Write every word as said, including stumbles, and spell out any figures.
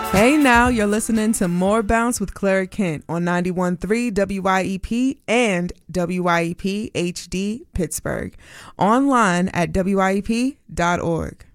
Hey now, you're listening to More Bounce with Clara Kent on ninety-one point three W Y E P and W Y E P H D Pittsburgh. Online at W Y E P dot org.